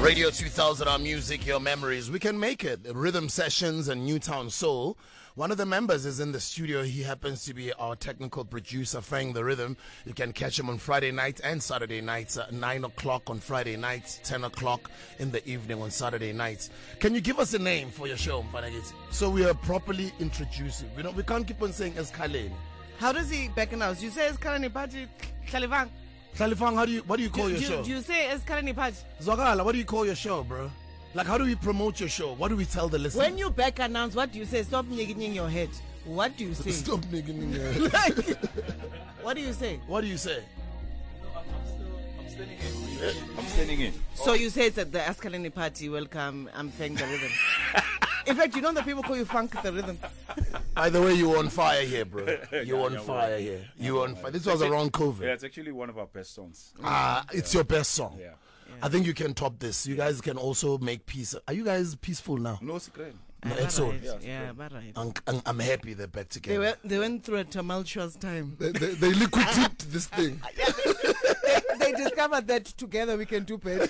Radio 2000, our music, your memories. We can make it. Rhythm Sessions and Newtown Soul. One of the members is in the studio. He happens to be our technical producer, Fang the Rhythm. You can catch him on Friday night and Saturday nights at 9 o'clock on Friday nights, 10 o'clock in the evening on Saturday nights. Can you give us a name for your show, Mfanagiti? So we are properly introducing. We can't keep on saying Eskaleni. How does he beckon us? You say Eskaleni Party, Khalifang. Khalifang, what do you call your show? Do you say Eskaleni Party? Zogala, what do you call your show, bro? Like, how do we promote your show? What do we tell the listeners? When you back announce, what do you say? Stop nigging in your head. What do you say? Stop nigging in your head. Like, what do you say? What do you say? No, I'm standing in. I'm standing in. So you say it's at the Eskaleni Party. Welcome. I'm Fang the Rhythm. In fact, you know the people call you Funk the Rhythm. Either way, you're on fire here, bro. You're on fire here. You're on fire. This was around COVID. Yeah, it's actually one of our best songs. It's your best song. Yeah. I think you can top this. You guys can also make peace. Are you guys peaceful now? No secret. No, it's all. Yeah, but right. I'm happy they're back together. They went through a tumultuous time. They liquidated this thing. They discovered that together we can do better.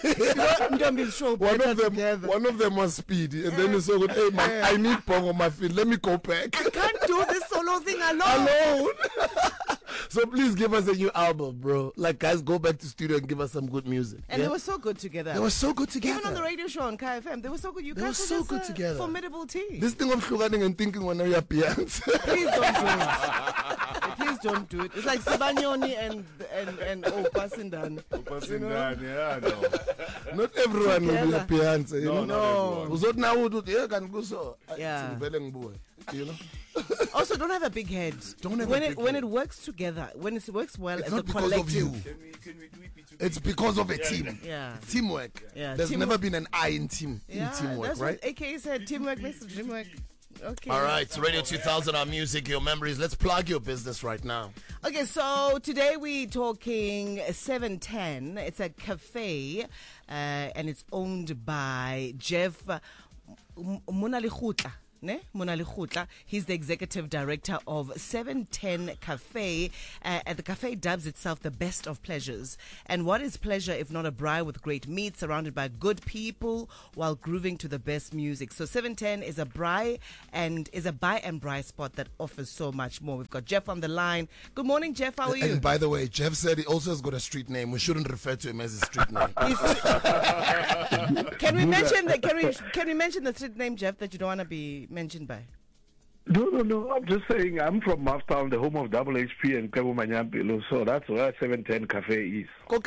One of them was Speedy, and then he said, "Hey man, I need Pong on my feet. Let me go back. I can't do this solo thing alone." So please give us a new album, bro. Like, guys, go back to studio and give us some good music. And they were so good together. They were so good together. Even on the radio show on KFM, they were so good. You guys were so good together. Formidable team. This thing of Shuganing and thinking when you're pians. Please don't do it. Please don't do it. It's like Sibanyoni and Opasindan. Opasindan, yeah, no. Not everyone will be a piancer, you know. Yeah. You know. Also, don't have a big head. When it works together, when it works well as a collective. Can we do it together? It's because of a team. Yeah. Teamwork. Yeah. There's never been an I in teamwork, that's right? What AKA said, teamwork makes the dream work. Okay. All right, Radio 2000, our music, your memories. Let's plug your business right now. Okay, so today we're talking 710. It's a cafe, and it's owned by Jeff Monalikhutla. He's the executive director of 710 Cafe, and the cafe dubs itself the best of pleasures. And what is pleasure if not a braai with great meat, surrounded by good people while grooving to the best music? So 710 is a braai and is a buy and braai spot that offers so much more. We've got Jeff on the line. Good morning, Jeff. How are you? And by the way, Jeff said he also has got a street name. We shouldn't refer to him as a street name. Can we mention the street name, Jeff, that you don't want to be mentioned by? No. I'm just saying I'm from Maftown, the home of Double HP and Kabo Manyampilo, so that's where 710 Cafe is.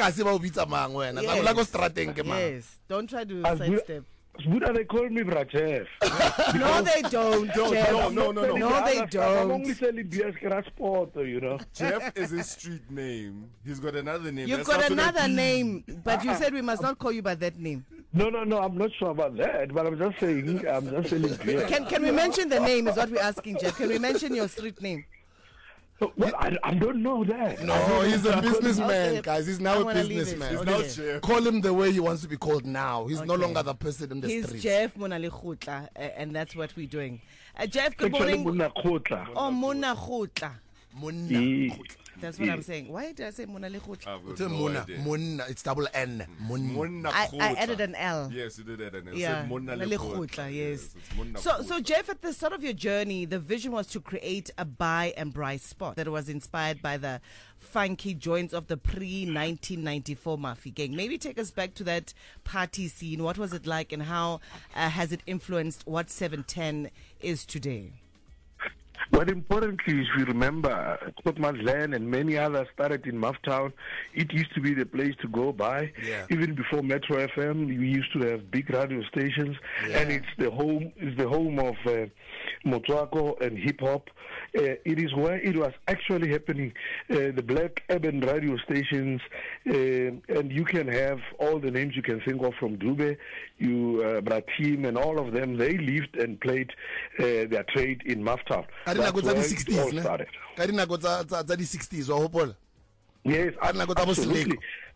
Yes. Don't try to sidestep. Buddha, they call me Brachef. No, they don't. Jeff. No. No, they don't. I'm only selling beer sport, you know. Jeff is his street name. He's got another name. You've got another name, but you said we must not call you by that name. No, I'm not sure about that, but I'm just saying I'm just selling beer. Can we mention the name is what we're asking, Jeff. Can we mention your street name? Well, I don't know that. No, he's a businessman, Okay. guys. He's now a businessman. He's now Jeff. Call him the way he wants to be called now. He's no longer the person in the He's streets. Jeff Monalikhutla, and that's what we're doing. Jeff, good Actually, morning. Munakotla. Oh, Monalikhutla. Munna. That's what I'm saying. Why did I say Monalikhutla? It's Munna. It's double N. Munna. I added an L. Yes, you did add an L. Yeah, Monalikhutla, yes. It's Munna So Jeff, at the start of your journey, the vision was to create a buy and braai spot that was inspired by the funky joints of the pre-1994 Mafi gang. Maybe take us back to that party scene. What was it like, and how has it influenced what 710 is today? But importantly, if you remember, Koopmans Land and many others started in Maftown. It used to be the place to go by. Yeah. Even before Metro FM, we used to have big radio stations, and it's the home of Motswako and hip hop. It is where it was actually happening. The black urban radio stations, and you can have all the names you can think of from Dube, Bratim, and all of them. They lived and played their trade in Maftown. That's where it all started. Yes, absolutely.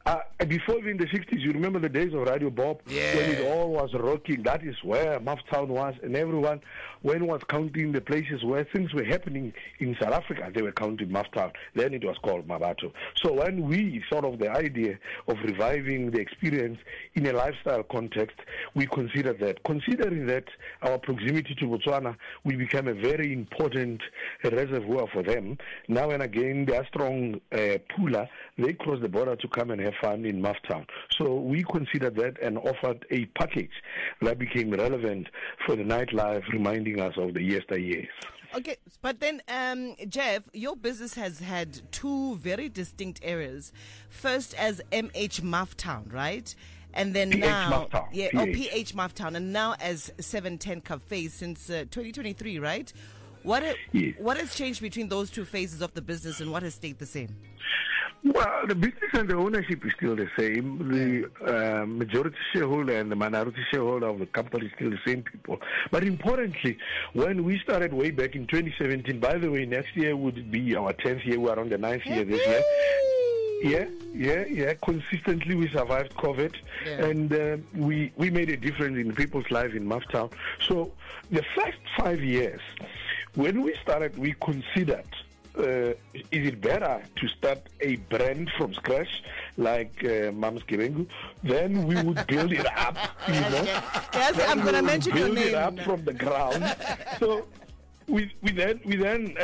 Before in the 60s, you remember the days of Radio Bob, when it all was rocking. That is where Maftown was, and everyone, when was counting the places where things were happening in South Africa, they were counting Maftown. Then it was called Mabato. So when we thought of the idea of reviving the experience in a lifestyle context, we considered that. Considering that our proximity to Botswana, we became a very important reservoir for them. Now and again, they are strong puller. They cross the border to come and have fun in Maftown. So we considered that and offered a package that became relevant for the nightlife, reminding us of the yesteryears. Okay, but then, Jeff, your business has had two very distinct areas. First as MH Maftown, right? And then PH now, Maftown. PH Maftown, and now as 710 Cafe since 2023, right? What has changed between those two phases of the business, and what has stayed the same? Well, the business and the ownership is still the same. The majority shareholder and the minority shareholder of the company is still the same people. But importantly, when we started way back in 2017, by the way, next year would be our 10th year. We're on the 9th year this year. Yeah. Consistently, we survived COVID, and we made a difference in people's lives in Maftown. So the first 5 years, when we started, we considered, is it better to start a brand from scratch like Mams Kirengu? Then we would build it up, you know. Yes, I'm going to mention your name. Build it up from the ground. So we went with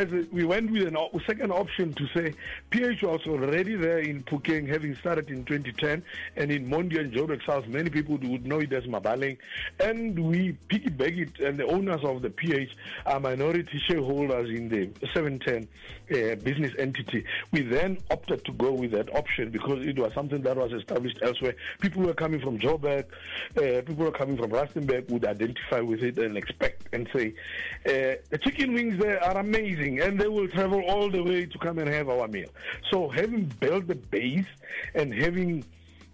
a second option to say PH was already there in Pukeng, having started in 2010, and in Mondi and Joburg South, many people would know it as Mabaleng, and we piggyback it, and the owners of the PH are minority shareholders in the 710 business entity. We then opted to go with that option because it was something that was established elsewhere. People who were coming from Joburg, people who were coming from Rustenburg would identify with it and expect and say, the chicken wings there are amazing, and they will travel all the way to come and have our meal. So having built the base and having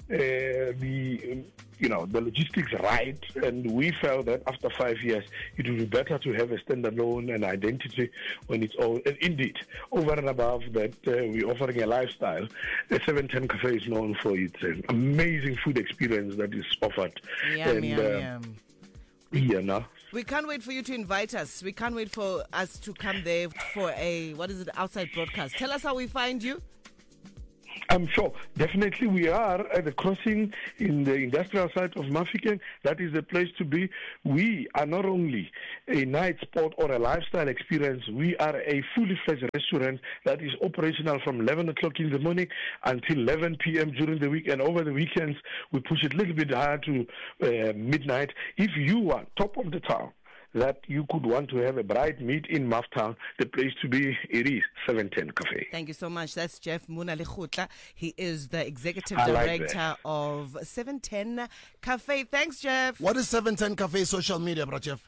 the logistics right, and we felt that after 5 years it would be better to have a standalone and identity when it's all, and indeed, over and above that, we're offering a lifestyle. The 710 Cafe is known for its amazing food experience that is offered. Yum. No? We can't wait for you to invite us. We can't wait for us to come there for a, outside broadcast. Tell us how we find you. I'm sure. Definitely we are at the crossing in the industrial side of Mafikeng. That is the place to be. We are not only a night spot or a lifestyle experience, we are a fully fledged restaurant that is operational from 11 o'clock in the morning until 11 p.m. during the week, and over the weekends we push it a little bit higher to midnight. If you are top of the town, that you could want to have a bright meet in Maftown, the place to be, it is 710 Cafe. Thank you so much. That's Jeff Munalekgotla. He is the executive director of 710 Cafe. Thanks, Jeff. What is 710 Cafe social media, bro, Jeff?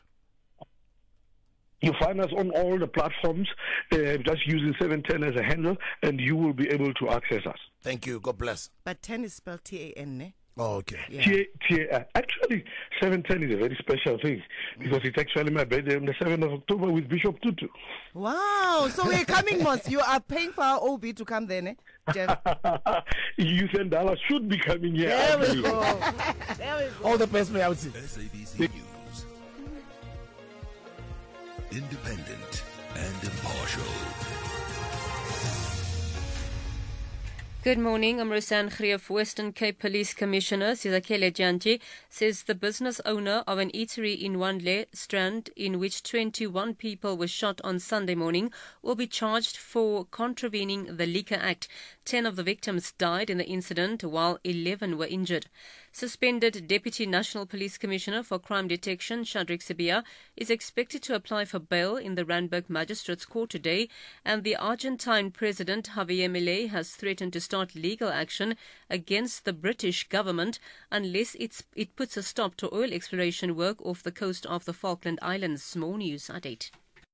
You find us on all the platforms, just using 710 as a handle, and you will be able to access us. Thank you. God bless. But 10 is spelled T-A-N, ne? Oh, okay. Yeah. Actually, 710 is a very special thing because it's actually my birthday on the 7th of October with Bishop Tutu. Wow. So we're coming, Moss. You are paying for our OB to come there, ne? Jeff. Youth and Dallas should be coming here. There we go. There we go. All the best, may I would say. SABC News. Independent and impartial. Good morning. I'm Roseanne Greef. Western Cape Police Commissioner Sizakele Janji says the business owner of an eatery in Wandle Strand, in which 21 people were shot on Sunday morning, will be charged for contravening the Liquor Act. 10 of the victims died in the incident, while 11 were injured. Suspended Deputy National Police Commissioner for Crime Detection, Shadrack Sibia, is expected to apply for bail in the Randburg Magistrates Court today, and the Argentine President Javier Milei has threatened to start legal action against the British government unless it puts a stop to oil exploration work off the coast of the Falkland Islands. More news at 8.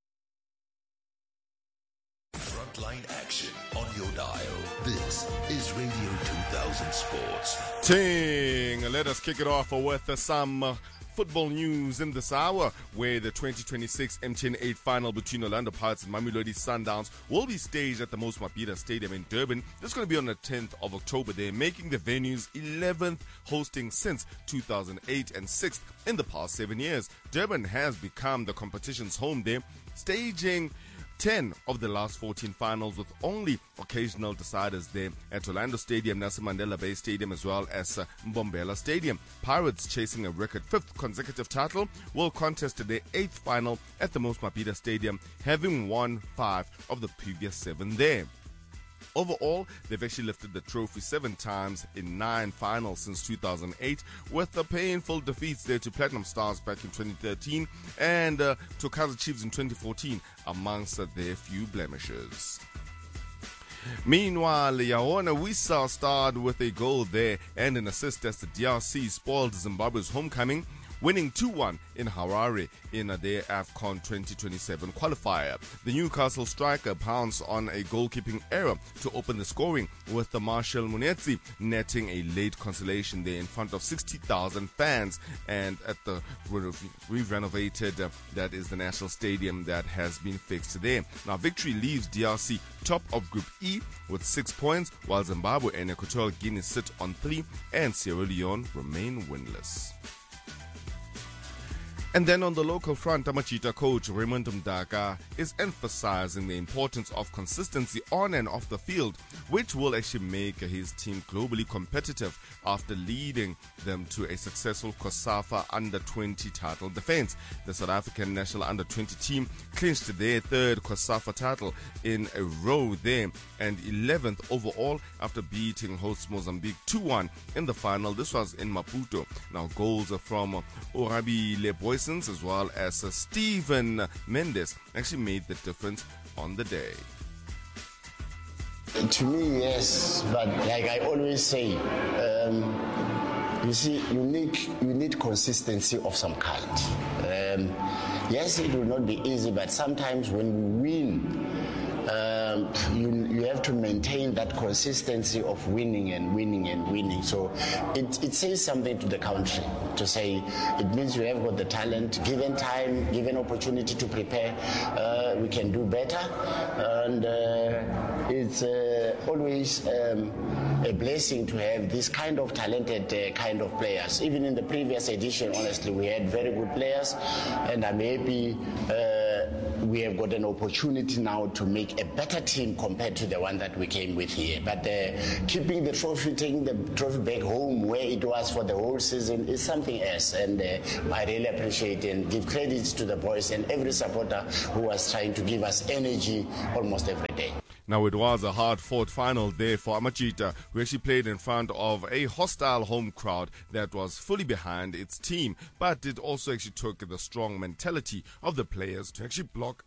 Frontline action on your dial. This is Radio 2000 Sports. Ting. Let us kick it off with some football news in this hour, where the 2026 MTN 8 final between Orlando Pirates and Mamelodi Sundowns will be staged at the Mos Mabhida Stadium in Durban. This is going to be on the 10th of October. They're making the venue's 11th hosting since 2008 and 6th in the past 7 years. Durban has become the competition's home day, staging 10 of the last 14 finals, with only occasional deciders there at Orlando Stadium, Nelson Mandela Bay Stadium, as well as Mbombela Stadium. Pirates, chasing a record 5th consecutive title, will contest their 8th final at the Mos Mabhida Stadium, having won 5 of the previous 7 there. Overall, they've actually lifted the trophy 7 times in 9 finals since 2008, with the painful defeats there to Platinum Stars back in 2013 and to Kaizer Chiefs in 2014, amongst their few blemishes. Meanwhile, Yaona Wissa starred with a goal there and an assist as the DRC spoiled Zimbabwe's homecoming, winning 2-1 in Harare in their AFCON 2027 qualifier. The Newcastle striker pounced on a goalkeeping error to open the scoring, with the Marshall Munetsi netting a late consolation there in front of 60,000 fans and at the re-renovated, that is the National Stadium that has been fixed there. Now, victory leaves DRC top of Group E with 6 points, while Zimbabwe and Equatorial Guinea sit on 3 and Sierra Leone remain winless. And then on the local front, Amachita coach Raymond Mdaka is emphasizing the importance of consistency on and off the field, which will actually make his team globally competitive after leading them to a successful COSAFA Under-20 title defense. The South African national Under-20 team clinched their 3rd COSAFA title in a row there and 11th overall after beating host Mozambique 2-1 in the final. This was in Maputo. Now, goals are from Orabile Boysons as well as Stephen Mendes actually made the difference on the day. To me, yes, but like I always say, you see, you need consistency of some kind. Yes, it will not be easy, but sometimes when we win, you have to maintain that consistency of winning and winning and winning. So it says something to the country to say it means we have got the talent, given time, given opportunity to prepare, we can do better. And it's always a blessing to have this kind of talented kind of players. Even in the previous edition, honestly, we had very good players, and I'm happy we have got an opportunity now to make a better team compared to the one that we came with here. But keeping the trophy, taking the trophy back home where it was for the whole season is something else. And I really appreciate and give credit to the boys and every supporter who was trying to give us energy almost every day. Now, it was a hard-fought final there for Amachita, who actually played in front of a hostile home crowd that was fully behind its team, but it also actually took the strong mentality of the players to actually block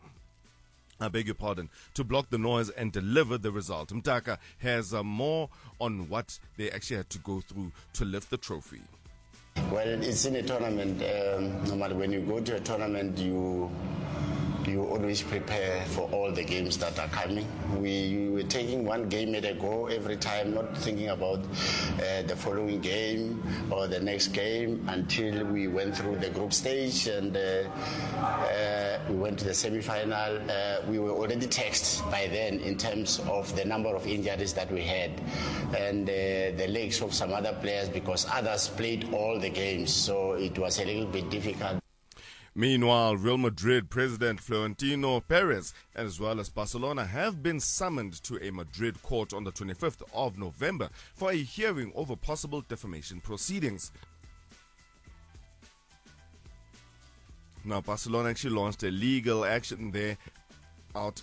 to block the noise and deliver the result. Mdaka has more on what they actually had to go through to lift the trophy. Well, it's in a tournament. No matter when you go to a tournament, you always prepare for all the games that are coming. We were taking one game at a go every time, not thinking about the following game or the next game until we went through the group stage and we went to the semi-final. We were already taxed by then in terms of the number of injuries that we had and the legs of some other players because others played all the games, so it was a little bit difficult. Meanwhile, Real Madrid President Florentino Perez, as well as Barcelona, have been summoned to a Madrid court on the 25th of November for a hearing over possible defamation proceedings. Now, Barcelona actually launched a legal action there out.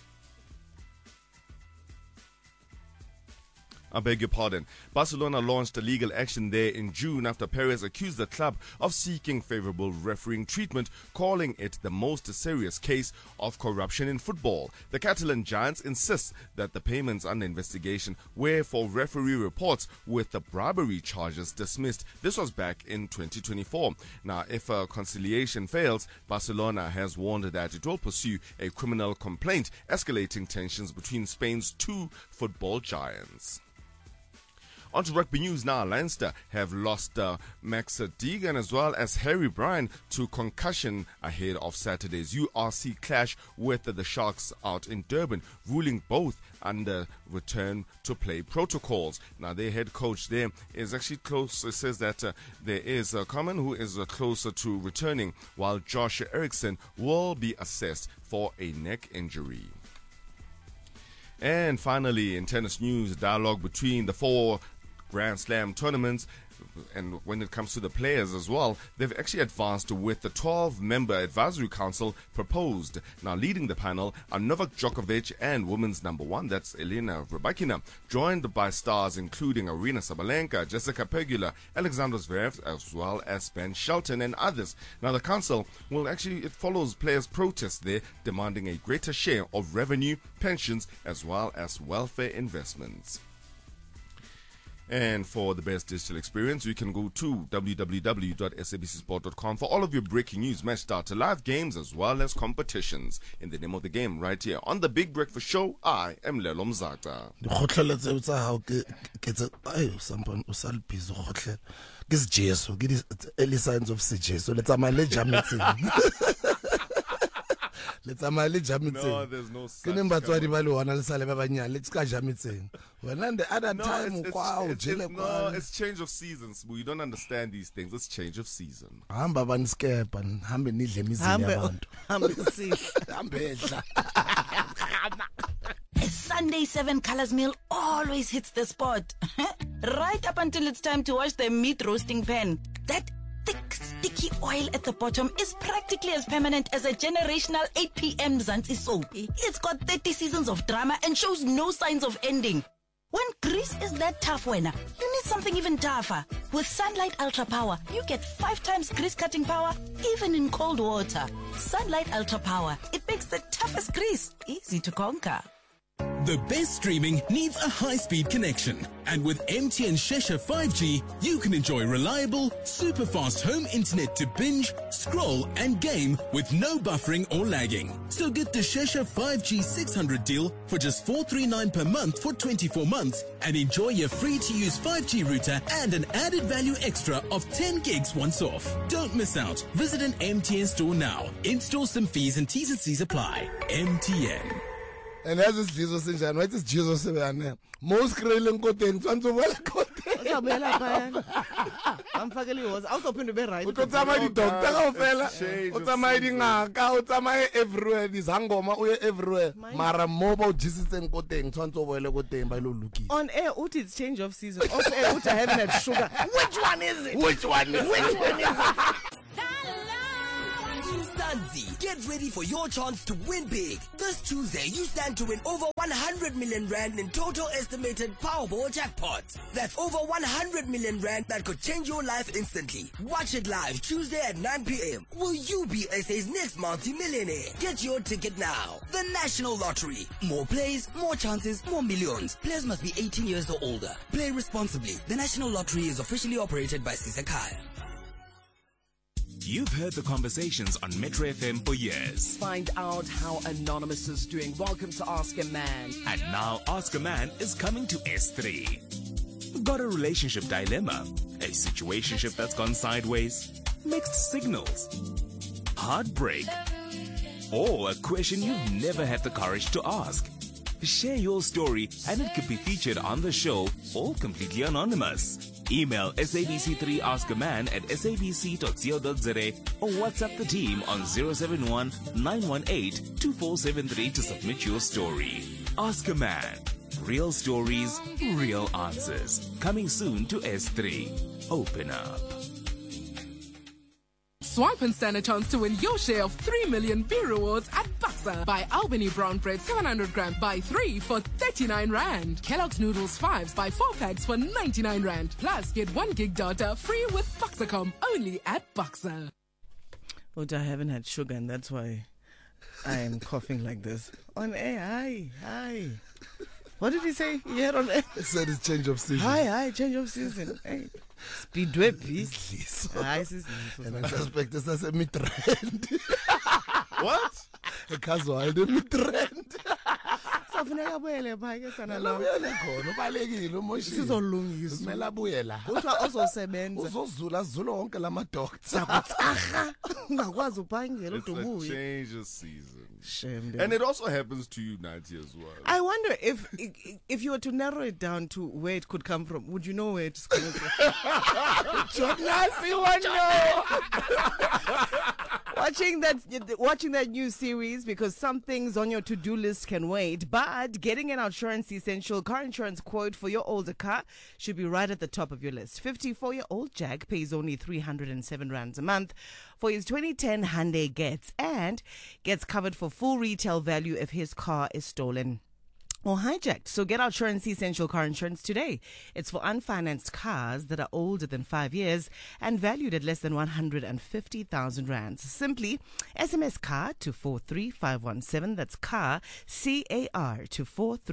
I beg your pardon. Barcelona launched a legal action there in June after Perez accused the club of seeking favorable refereeing treatment, calling it the most serious case of corruption in football. The Catalan Giants insist that the payments under investigation were for referee reports, with the bribery charges dismissed. This was back in 2024. Now, if a conciliation fails, Barcelona has warned that it will pursue a criminal complaint, escalating tensions between Spain's two football giants. On to rugby news now. Leinster have lost Max Deegan as well as Harry Bryan to concussion ahead of Saturday's URC clash with the Sharks out in Durban, ruling both under return to play protocols. Now, their head coach there is actually close. It says that there is Common who is closer to returning, while Josh Eriksson will be assessed for a neck injury. And finally, in tennis news, dialogue between the 4 Grand Slam tournaments, and when it comes to the players as well, they've actually advanced with the 12-member advisory council proposed. Now, leading the panel are Novak Djokovic and women's number 1, that's Elena Rybakina, joined by stars including Arina Sabalenka, Jessica Pegula, Alexander Zverev, as well as Ben Shelton and others. Now, the council it follows players' protests there, demanding a greater share of revenue, pensions, as well as welfare investments. And for the best digital experience, you can go to www.sabcsport.com for all of your breaking news, match data, live games, as well as competitions. In the name of the game, right here on the Big Breakfast Show, I am Lelo Mzaka. Early signs of CJ. So let's Let's No, there's no such. Let's when the other time, it's change of seasons. We don't understand these things. It's change of season. A Sunday 7 Colors meal always hits the spot. Right up until it's time to wash the meat roasting pan. That thick, sticky oil at the bottom is practically as permanent as a generational 8 p.m. Zanzi soap. It's got 30 seasons of drama and shows no signs of ending. When grease is that tough, you need something even tougher. With Sunlight Ultra Power, you get 5 times grease cutting power, even in cold water. Sunlight Ultra Power, it makes the toughest grease easy to conquer. The best streaming needs a high-speed connection. And with MTN Shesha 5G, you can enjoy reliable, super-fast home internet to binge, scroll, and game with no buffering or lagging. So get the Shesha 5G 600 deal for just $439 per month for 24 months and enjoy your free-to-use 5G router and an added value extra of 10 gigs once off. Don't miss out. Visit an MTN store now. Install some fees and T's and C's apply. MTN. And as is Jesus in Jan, what is Jesus in there? Most grilling cotton, I'm fucking was out open to be right. Doctor fella. Everywhere. This hangoma everywhere. Mara mobile Jesus and cotton, by Luki. On air, it's change of season. Off air, I haven't had sugar. Which one is it? Which one is it? Get ready for your chance to win big. This Tuesday, you stand to win over 100 million rand in total estimated Powerball jackpot. That's over 100 million rand that could change your life instantly. Watch it live Tuesday at 9 p.m. Will you be SA's next multi-millionaire? Get your ticket now. The National Lottery. More plays, more chances, more millions. Players must be 18 years or older. Play responsibly. The National Lottery is officially operated by Sisakai. You've heard the conversations on Metro FM for years. Find out how Anonymous is doing. Welcome to Ask a Man. And now Ask a Man is coming to S3. Got a relationship dilemma? A situationship that's gone sideways? Mixed signals? Heartbreak? Or a question you've never had the courage to ask? Share your story and it could be featured on the show, all completely anonymous. Email sabc3askaman at sabc.co.za or WhatsApp the team on 071-918-2473 to submit your story. Ask a Man. Real stories, real answers. Coming soon to S3. Open up. Swipe and stand a chance to win your share of 3 million beer rewards at Buxa. Buy Albany brown bread 700 gram, buy 3 for 39 rand. Kellogg's noodles 5s, buy 4 packs for 99 rand. Plus, get 1 gig data free with Buxacom, only at Buxa. But I haven't had sugar and that's why I am coughing like this. On air, hi. What did he say? He had on air? He said it's change of season. Hi, change of season. Hey. Speedway, please. And I suspect this is a mid-trend. What? A casual, the mid-trend. So afuneka abuyele phaa ke sana lo. Ubuyele khona ubalekile uMoshile. Sizolungisa. Kumele abuye la. Kuthiwa ozosebenza. Uzozula azule wonke lama doctor. Aha, ungakwazi uphangela It's a udubuye. change of season. Shame. And it also happens to you, Nancy, as well. I wonder if you were to narrow it down to where it could come from, would you know where it's coming from? Watching that new series, because some things on your to-do list can wait, but getting an Outsurance Essential car insurance quote for your older car should be right at the top of your list. 54-year-old Jack pays only 307 rands a month for his 2010 Hyundai Getz and gets covered for full retail value if his car is stolen or hijacked. So get Outsurance Essential car insurance today. It's for unfinanced cars that are older than 5 years and valued at less than 150,000 rands. Simply SMS car to 43517. That's car, C-A-R, to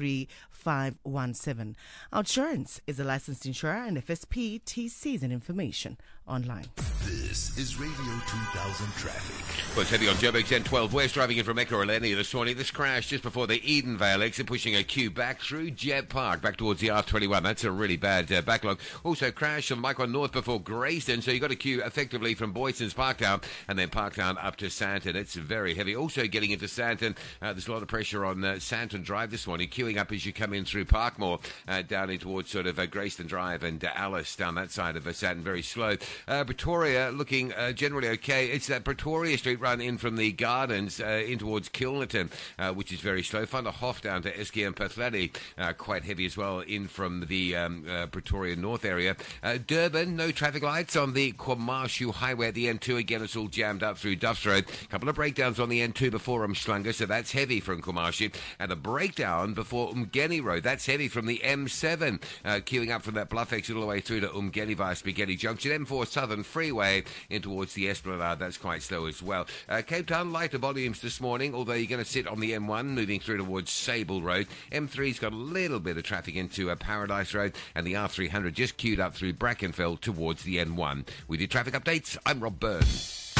43517. Outsurance is a licensed insurer and FSP TCs and information online. This is Radio 2000 traffic. Well, it's heavy on Joburg N12 West, driving in from Ekurhuleni this morning. This crash just before the Edenvale exit, pushing a queue back through Jeb Park, back towards the R21. That's a really bad backlog. Also, crash on Mike 1 North before Grayston, so you've got a queue effectively from Boyston's Parktown and then Parktown up to Santon. It's very heavy. Also, getting into Santon, there's a lot of pressure on Santon Drive this morning, queuing up as you come in through Parkmore, down in towards sort of Grayston Drive and Alice down that side of Santon, very slow. Pretoria looking generally okay. It's that Pretoria Street run in from the Gardens in towards Kilnerton, which is very slow. Van der Hof down to SKM Pathladi, quite heavy as well in from the Pretoria North area. Durban, no traffic lights on the KwaMashu Highway at the N2. Again, it's all jammed up through Duffs Road. A couple of breakdowns on the N2 before Umhlanga, so that's heavy from KwaMashu. And a breakdown before Umgeni Road. That's heavy from the M7, queuing up from that Bluff exit all the way through to Umgeni via Spaghetti Junction. M4 Southern Freeway in towards the Esplanade. That's quite slow as well. Cape Town, lighter volumes this morning, although you're going to sit on the M1 moving through towards Sable Road. M3's got a little bit of traffic into Paradise Road, and the R300 just queued up through Brackenfell towards the N1. With your traffic updates, I'm Rob Byrne.